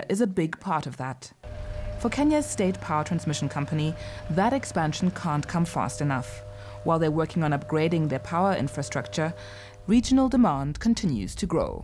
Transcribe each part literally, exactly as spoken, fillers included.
is a big part of that. For Kenya's state power transmission company, that expansion can't come fast enough. While they're working on upgrading their power infrastructure, regional demand continues to grow.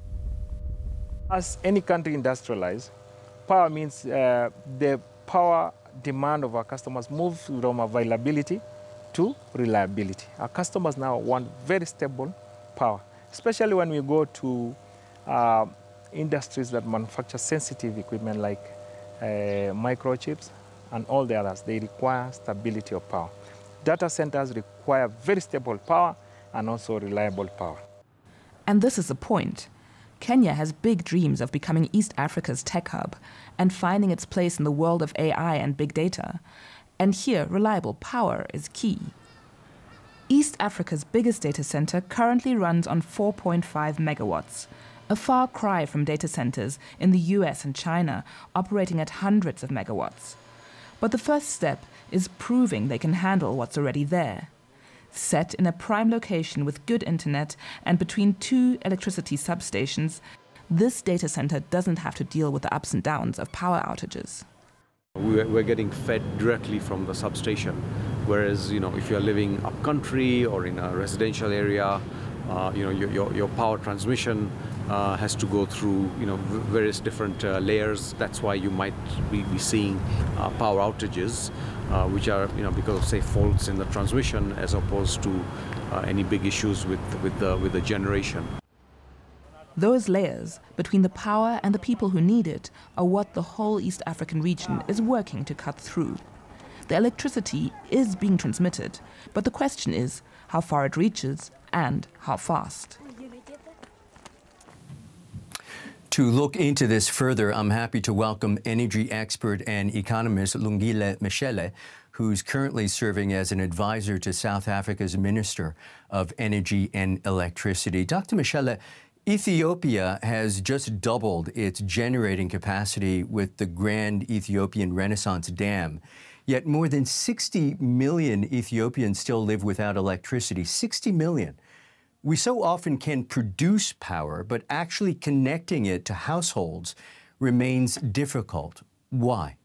As any country industrializes, power means uh, the power demand of our customers moves from availability to reliability. Our customers now want very stable power, especially when we go to uh, industries that manufacture sensitive equipment like uh, microchips and all the others. They require stability of power. Data centers require very stable power and also reliable power. And this is the point. Kenya has big dreams of becoming East Africa's tech hub and finding its place in the world of A I and big data. And here, reliable power is key. East Africa's biggest data center currently runs on four point five megawatts, a far cry from data centers in the U S and China operating at hundreds of megawatts. But the first step is proving they can handle what's already there. Set in a prime location with good internet and between two electricity substations, this data center doesn't have to deal with the ups and downs of power outages. We're getting fed directly from the substation, whereas, you know, if you're living up country or in a residential area, uh, you know, your, your, your power transmission uh, has to go through, you know, various different uh, layers. That's why you might be, be seeing uh, power outages, uh, which are, you know, because of, say, faults in the transmission as opposed to uh, any big issues with, with, the, with the generation. Those layers between the power and the people who need it are what the whole East African region is working to cut through. The electricity is being transmitted, but the question is how far it reaches and how fast. To look into this further, I'm happy to welcome energy expert and economist Lungile Mashele, who's currently serving as an advisor to South Africa's Minister of Energy and Electricity. Doctor Mashele, Ethiopia has just doubled its generating capacity with the Grand Ethiopian Renaissance Dam. Yet more than sixty million Ethiopians still live without electricity. sixty million. We so often can produce power, but actually connecting it to households remains difficult. Why?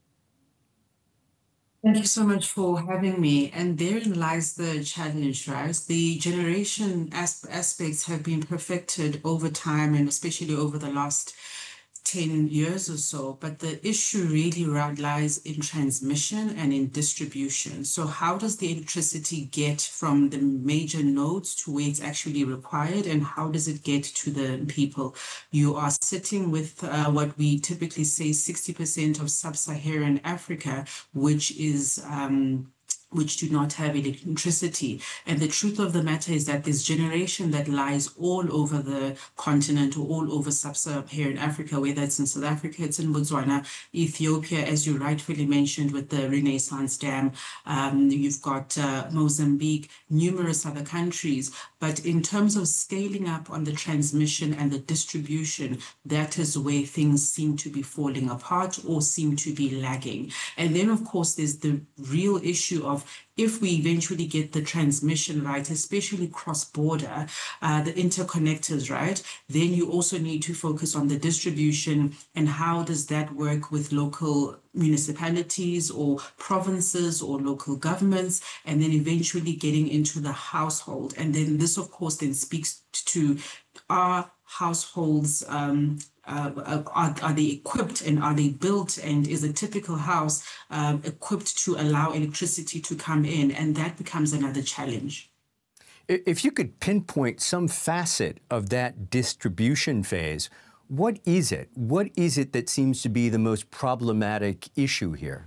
Thank you so much for having me. And therein lies the challenge, right? The generation as aspects have been perfected over time and especially over the last ten years or so. But the issue really lies in transmission and in distribution. So how does the electricity get from the major nodes to where it's actually required, and how does it get to the people? You are sitting with uh, what we typically say sixty percent of sub-Saharan Africa, which is um, which do not have electricity. And the truth of the matter is that this generation that lies all over the continent or all over sub-Saharan Africa, whether it's in South Africa, it's in Botswana, Ethiopia, as you rightfully mentioned with the Renaissance Dam, um, you've got uh, Mozambique, numerous other countries. But in terms of scaling up on the transmission and the distribution, that is where things seem to be falling apart or seem to be lagging. And then, of course, there's the real issue of if we eventually get the transmission right, especially cross-border, uh, the interconnectors right, then you also need to focus on the distribution and how does that work with local municipalities or provinces or local governments, and then eventually getting into the household. And then this, of course, then speaks to our households. Um, Uh, are, are they equipped and are they built, and is a typical house um, equipped to allow electricity to come in? And that becomes another challenge. If you could pinpoint some facet of that distribution phase, what is it? What is it that seems to be the most problematic issue here?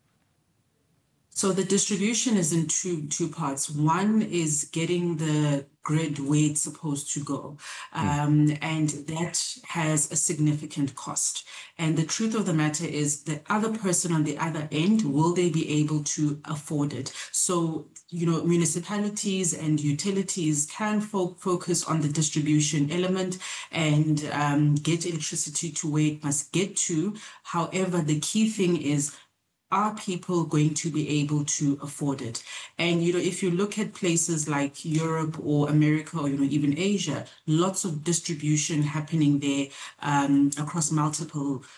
So the distribution is in two two parts. One is getting the grid where it's supposed to go. Um, mm. And that has a significant cost. And the truth of the matter is the other person on the other end, will they be able to afford it? So, you know, municipalities and utilities can fo- focus on the distribution element and um, get electricity to where it must get to. However, the key thing is, are people going to be able to afford it? And, you know, if you look at places like Europe or America or, you know, even Asia, lots of distribution happening there um, across multiple